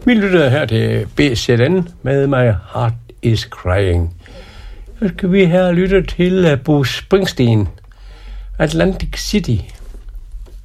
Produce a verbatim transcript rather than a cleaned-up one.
Vi lytter her til B Z N med My Heart is Crying. Så skal vi her lytte til Bruce Springsteen, Atlantic City.